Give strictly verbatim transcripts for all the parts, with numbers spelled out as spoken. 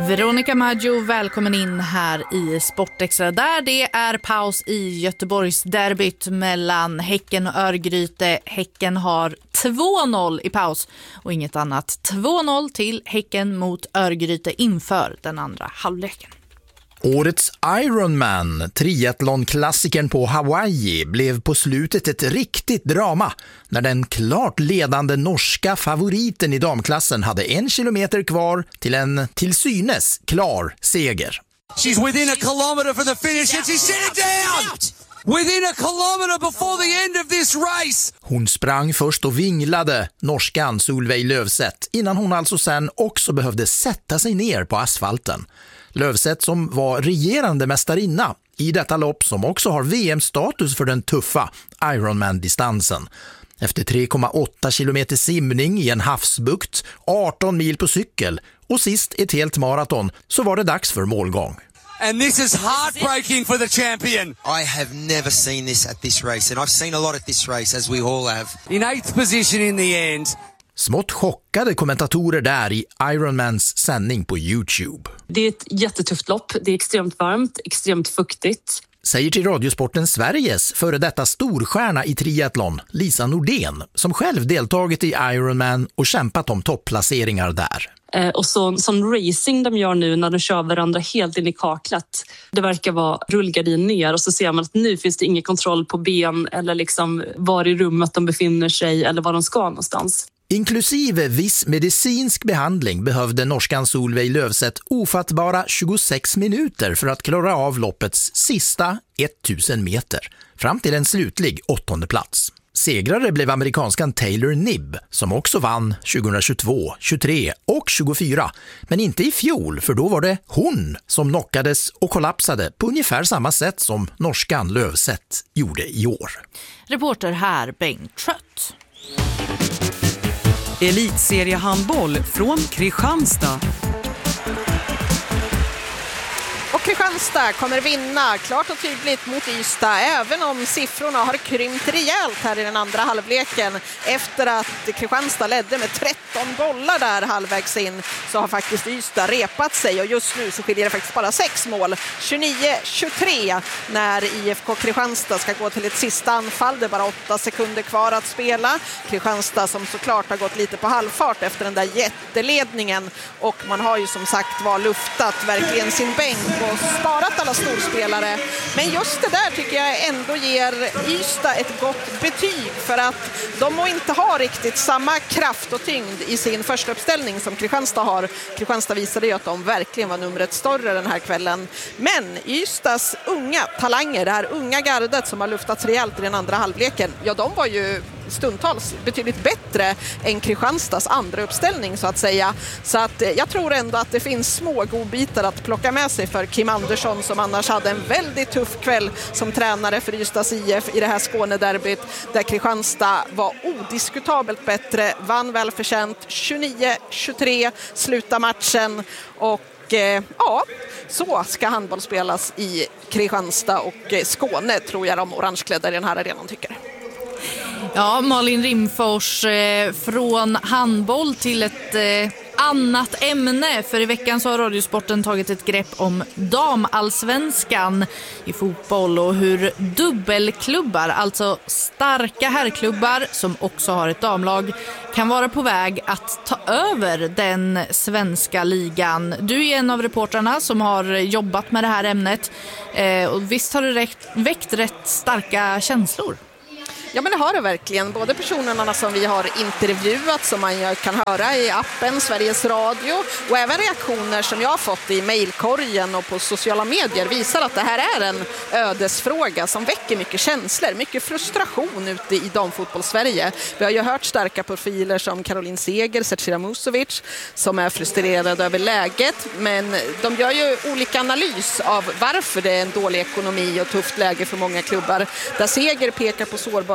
Veronica Maggio, välkommen in här i Sportextra där det är paus i Göteborgs derbyt mellan Häcken och Örgryte. Häcken har två noll i paus och inget annat. två noll till Häcken mot Örgryte inför den andra halvleken. Årets Ironman, triathlon-klassikern på Hawaii, blev på slutet ett riktigt drama när den klart ledande norska favoriten i damklassen hade en kilometer kvar till en till synes klar seger. She's within a kilometer from the finish and she's sitting down! Within a kilometer before the end of this race! Hon sprang först och vinglade, norskan Solveig Løvseth, innan hon alltså sen också behövde sätta sig ner på asfalten. Løvseth som var regerande mästarinna i detta lopp som också har V M-status för den tuffa Ironman-distansen. Efter tre komma åtta kilometer simning i en havsbukt, arton mil på cykel och sist ett helt maraton så var det dags för målgång. And this is heartbreaking for the champion. I have never seen this at this race, and I've seen a lot at this race, as we all have. In eighth position in the end. Smått chockade kommentatorer där i Ironmans sändning på YouTube. Det är ett jättetufft lopp, det är extremt varmt, extremt fuktigt. Säger till Radiosporten Sveriges före detta storstjärna i triathlon, Lisa Nordén, som själv deltagit i Ironman och kämpat om topplaceringar där. Eh, och så, som racing de gör nu när de kör varandra helt in i kaklet. Det verkar vara rullgardin ner och så ser man att nu finns det ingen kontroll på ben eller liksom var i rummet de befinner sig eller var de ska någonstans. Inklusive viss medicinsk behandling behövde norskan Solveig Løvseth ofattbara tjugosex minuter för att klara av loppets sista tusen meter, fram till en slutlig åttonde plats. Segrare blev amerikanskan Taylor Knibb som också vann tjugohundratjugotvå, tjugotre och tjugofyra, men inte i fjol för då var det hon som knockades och kollapsade på ungefär samma sätt som norskan Løvseth gjorde i år. Reporter här Bengt Trött. Elitseriehandboll från Kristianstad. Och Kristianstad kommer vinna klart och tydligt mot Ystad, även om siffrorna har krympt rejält här i den andra halvleken. Efter att Kristianstad ledde med tretton bollar där halvvägs in så har faktiskt Ystad repat sig och just nu så skiljer det faktiskt bara sex mål. tjugonio tjugotre när I F K Kristianstad ska gå till ett sista anfall. Det är bara åtta sekunder kvar att spela. Kristianstad som såklart har gått lite på halvfart efter den där jätteledningen och man har ju som sagt var luftat verkligen sin bänk och sparat alla storspelare. Men just det där tycker jag ändå ger Ystad ett gott betyg för att de må inte ha riktigt samma kraft och tyngd i sin första uppställning som Kristianstad har. Kristianstad visade ju att de verkligen var numret större den här kvällen. Men Ystads unga talanger, det här unga gardet som har luftats rejält i den andra halvleken, ja de var ju stundtals betydligt bättre än Kristianstads andra uppställning så att säga. Så att jag tror ändå att det finns små godbitar att plocka med sig för Kim Andersson som annars hade en väldigt tuff kväll som tränare för Ystads I F i det här Skånederbyt där Kristianstad var odiskutabelt bättre, vann välförtjänt tjugonio tjugotre, sluta matchen och eh, ja, så ska handboll spelas i Kristianstad och Skåne tror jag de orangeklädda i den här arenan tycker. Ja, Malin Rimfors, eh, från handboll till ett eh, annat ämne. För i veckan så har Radiosporten tagit ett grepp om damallsvenskan i fotboll och hur dubbelklubbar, alltså starka herrklubbar som också har ett damlag, kan vara på väg att ta över den svenska ligan. Du är en av reportrarna som har jobbat med det här ämnet eh, och visst har det räckt, väckt rätt starka känslor? Ja men det har det verkligen. Både personerna som vi har intervjuat som man kan höra i appen Sveriges Radio och även reaktioner som jag har fått i mejlkorgen och på sociala medier visar att det här är en ödesfråga som väcker mycket känslor, mycket frustration ute i damfotboll-Sverige. Vi har ju hört starka profiler som Caroline Seger, Zecira Musovic som är frustrerade över läget, men de gör ju olika analys av varför det är en dålig ekonomi och tufft läge för många klubbar. Där Seger pekar på sårbarhet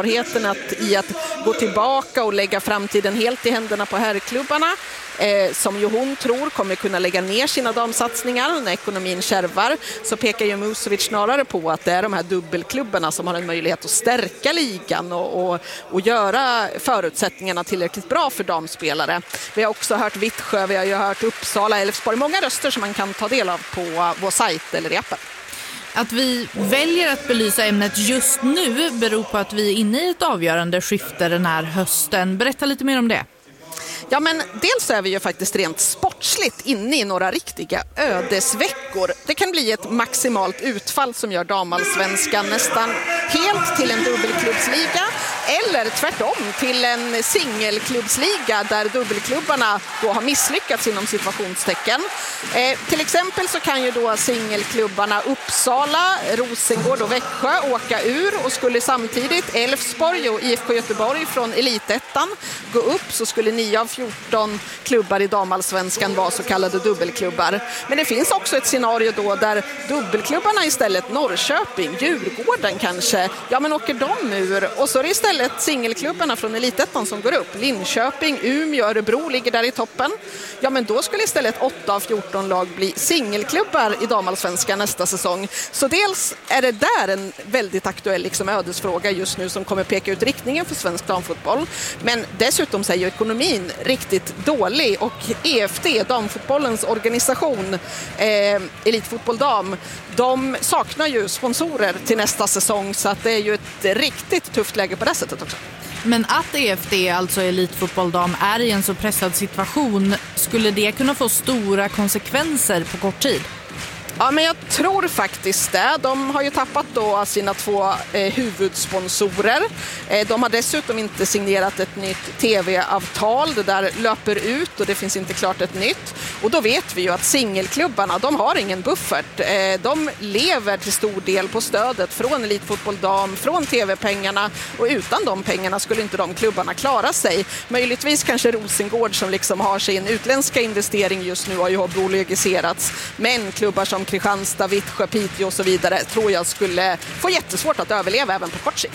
hållbarheten att, i att gå tillbaka och lägga framtiden helt i händerna på herrklubbarna. Eh, som ju hon tror kommer kunna lägga ner sina damsatsningar när ekonomin kärvar, så pekar ju Musovic snarare på att det är de här dubbelklubbarna som har en möjlighet att stärka ligan och, och, och göra förutsättningarna tillräckligt bra för damspelare. Vi har också hört Vittsjö, vi har ju hört Uppsala, Elfsborg, många röster som man kan ta del av på vår sajt eller i appen. Att vi väljer att belysa ämnet just nu beror på att vi är inne i ett avgörande skifte den här hösten. Berätta lite mer om det. Ja, men dels är vi ju faktiskt rent sportsligt inne i några riktiga ödesveckor. Det kan bli ett maximalt utfall som gör damallsvenskan nästan helt till en dubbelklubbsliga, eller tvärtom till en singelklubbsliga där dubbelklubbarna då har misslyckats inom situationstecken. Eh, till exempel så kan ju då singelklubbarna Uppsala, Rosengård och Växjö åka ur, och skulle samtidigt Elfsborg och I F K Göteborg från Elitettan gå upp, så skulle nio av fjorton klubbar i damallsvenskan vara så kallade dubbelklubbar. Men det finns också ett scenario då där dubbelklubbarna istället, Norrköping, Djurgården kanske, ja men åker de ur, och så är det istället singelklubbarna från Elitettan som går upp. Linköping, Umeå, Örebro ligger där i toppen. Ja, men då skulle istället åtta av fjorton lag bli singelklubbar i damallsvenskan nästa säsong. Så dels är det där en väldigt aktuell liksom ödesfråga just nu som kommer peka ut riktningen för svensk damfotboll. Men dessutom så är ju ekonomin riktigt dålig, och E F D, damfotbollens organisation, eh, Elitfotboll dam, de saknar ju sponsorer till nästa säsong, så att det är ju ett riktigt tufft läge på det sättet också. Men att E F D, alltså Elitfotboll dam, är i en så pressad situation, skulle det kunna få stora konsekvenser på kort tid? Ja, men jag tror faktiskt det. De har ju tappat då sina två eh, huvudsponsorer. Eh, de har dessutom inte signerat ett nytt tv-avtal. Det där löper ut och det finns inte klart ett nytt. Och då vet vi ju att singelklubbarna, de har ingen buffert. Eh, de lever till stor del på stödet från Elitfotboll dam, från tv-pengarna, och utan de pengarna skulle inte de klubbarna klara sig. Möjligtvis kanske Rosengård som liksom har sin utländska investering just nu har ju bolagiserats. Men klubbar som Kristianstad, Vittsjö, Piteå och så vidare tror jag skulle få jättesvårt att överleva även på kort sikt.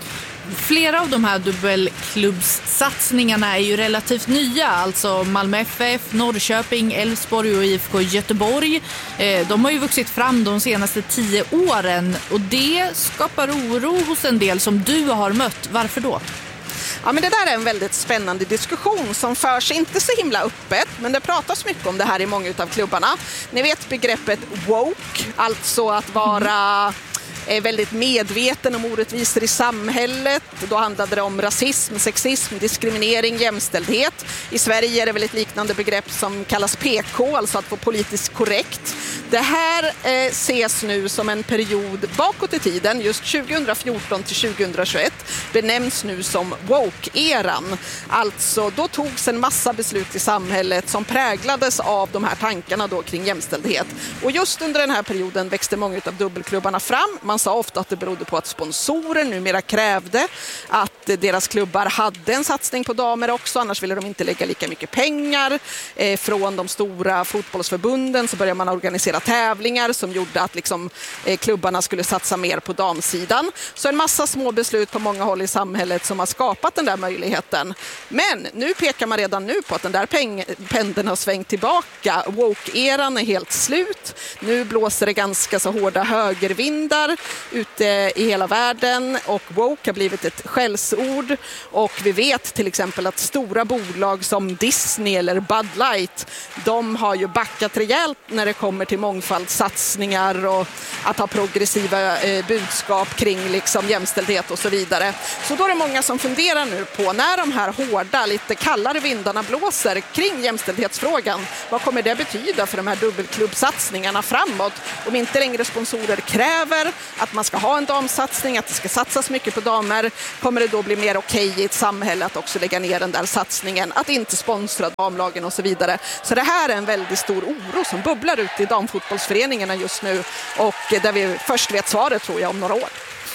Flera av de här dubbelklubbssatsningarna är ju relativt nya, alltså Malmö F F, Norrköping, Elfsborg och I F K Göteborg. De har ju vuxit fram de senaste tio åren, och det skapar oro hos en del som du har mött. Varför då? Ja, men det där är en väldigt spännande diskussion som förs inte så himla öppet, men det pratas mycket om det här i många av klubbarna. Ni vet begreppet woke, alltså att vara är väldigt medveten om orättvisor i samhället. Då handlade det om rasism, sexism, diskriminering, jämställdhet. I Sverige är det väl ett liknande begrepp som kallas P K, alltså att vara politiskt korrekt. Det här eh, ses nu som en period bakåt i tiden, just tjugohundrafjorton till tjugohundratjugoett, benämns nu som woke-eran. Alltså då togs en massa beslut i samhället som präglades av de här tankarna då kring jämställdhet. Och just under den här perioden växte många av dubbelklubbarna fram. Man sa ofta att det berodde på att sponsorer numera krävde att deras klubbar hade en satsning på damer också, annars ville de inte lägga lika mycket pengar. Eh, från de stora fotbollsförbunden så började man organisera tävlingar som gjorde att liksom, eh, klubbarna skulle satsa mer på damsidan. Så en massa små beslut på många håll i samhället som har skapat den där möjligheten. Men nu pekar man redan nu på att den där peng- pendeln har svängt tillbaka. Woke-eran är helt slut. Nu blåser det ganska så hårda högervindar ute i hela världen, och woke har blivit ett skällsord, och vi vet till exempel att stora bolag som Disney eller Bud Light, de har ju backat rejält när det kommer till mångfaldssatsningar och att ha progressiva eh, budskap kring liksom jämställdhet och så vidare. Så då är det många som funderar nu på, när de här hårda, lite kallare vindarna blåser kring jämställdhetsfrågan, vad kommer det betyda för de här dubbelklubbsatsningarna framåt? Om inte längre sponsorer kräver att man ska ha en damsatsning, att det ska satsas mycket på damer, kommer det då bli mer okej i ett samhälle att också lägga ner den där satsningen, att inte sponsra damlagen och så vidare. Så det här är en väldigt stor oro som bubblar ut i damfotbollsföreningarna just nu, och där vi först vet svaret tror jag om några år.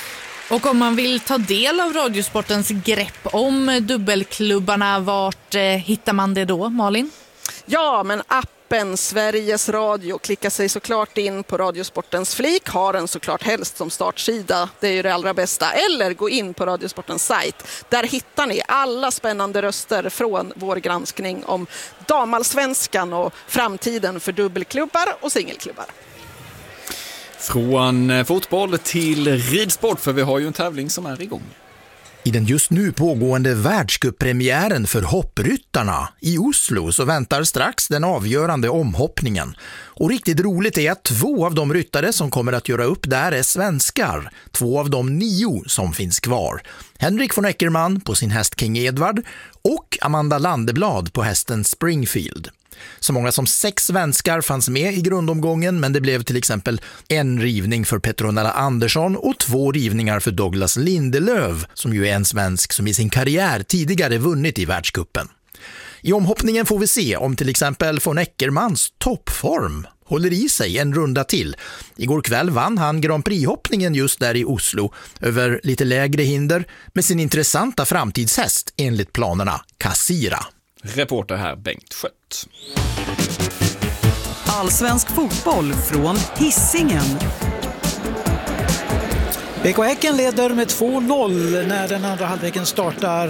Och om man vill ta del av Radiosportens grepp om dubbelklubbarna, vart eh, hittar man det då, Malin? Ja, men appen Sveriges Radio klickar sig såklart in på Radiosportens flik. Har den såklart helst som startsida. Det är ju det allra bästa. Eller gå in på Radiosportens sajt. Där hittar ni alla spännande röster från vår granskning om damallsvenskan och framtiden för dubbelklubbar och singelklubbar. Från fotboll till ridsport, för vi har ju en tävling som är igång. I den just nu pågående världscuppremiären för hoppryttarna i Oslo så väntar strax den avgörande omhoppningen. Och riktigt roligt är att två av de ryttare som kommer att göra upp där är svenskar. Två av de nio som finns kvar. Henrik von Eckermann på sin häst King Edward och Amanda Landeblad på hästen Springfield. Så många som sex svenskar fanns med i grundomgången, men det blev till exempel en rivning för Petronella Andersson och två rivningar för Douglas Lindelöf, som ju är en svensk som i sin karriär tidigare vunnit i världscupen. I omhoppningen får vi se om till exempel von Eckermans toppform håller i sig en runda till. Igår kväll vann han Grand Prix-hoppningen just där i Oslo över lite lägre hinder med sin intressanta framtidshäst enligt planerna Kassira. Reporter här Bengt Skött. Allsvensk fotboll från Hisingen. B K Häcken leder med två noll när den andra halvleken startar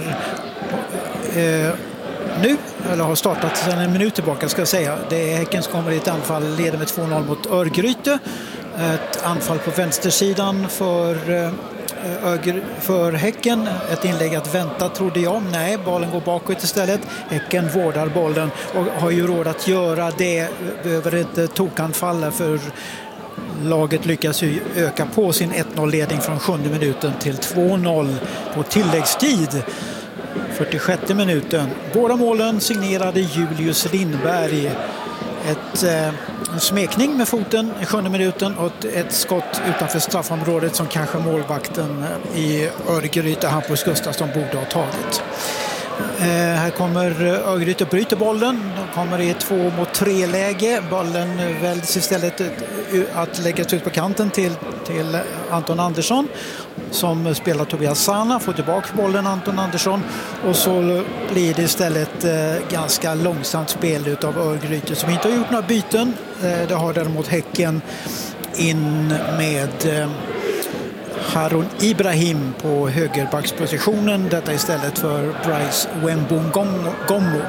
eh, nu, eller har startat sedan en minut tillbaka ska jag säga. Det är Häcken som kommer i ett anfall, leder med två noll mot Örgryte. Ett anfall på vänstersidan för eh, Öger, för Häcken. Ett inlägg att vänta trodde jag. Nej, bollen går bakåt istället. Häcken vårdar bollen och har ju råd att göra det över ett tokanfall, för laget lyckas ju öka på sin ett noll-ledning från sjunde minuten till två noll på tilläggstid. fyrtiosjätte minuten. Båda målen signerade Julius Lindberg. Ett, eh, en smekning med foten i sjunde minuten och ett, ett skott utanför straffområdet som kanske målvakten i Örgryte, Hampus Gustafsson, borde ha tagit. Eh, här kommer Örgryte och bryter bollen. De kommer i två mot tre läge. Bollen väljs istället att läggas ut på kanten till, till Anton Andersson som spelar Tobias Sana. Får tillbaka bollen Anton Andersson och så blir det istället eh, ganska långsamt spel utav Örgryte som inte har gjort några byten. Eh, det har däremot Häcken in med eh, Harun Ibrahim på högerbackspositionen. Detta istället för Bryce Wembungongo.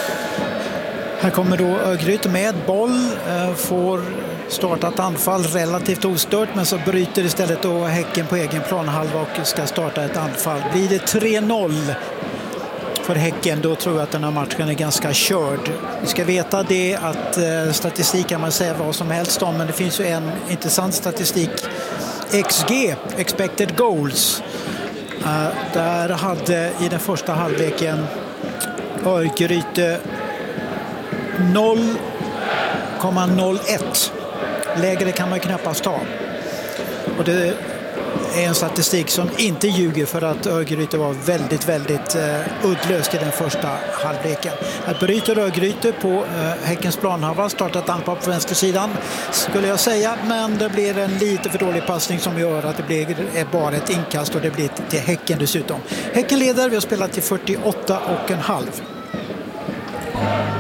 Här kommer då Örgryte med boll. Eh, får starta ett anfall relativt ostört, men så bryter istället då Häcken på egen planhalva och ska starta ett anfall. Blir det tre noll för Häcken, då tror jag att den här matchen är ganska körd. Vi ska veta det att eh, statistik kan man säga vad som helst om, men det finns ju en intressant statistik. X G, expected goals. Uh, där hade i den första halvleken Örgryte noll komma noll ett. Lägre kan man knappast ta. Och det är en statistik som inte ljuger, för att Örgryte var väldigt, väldigt eh, uddlöst i den första halvleken. Att bryter Örgryte på eh, Häckens planhalva, startat anfall på vänstersidan skulle jag säga, men det blir en lite för dålig passning som gör att det blir bara ett inkast och det blir till Häcken dessutom. Häcken leder, vi har spelat till fyrtioåtta och en halv.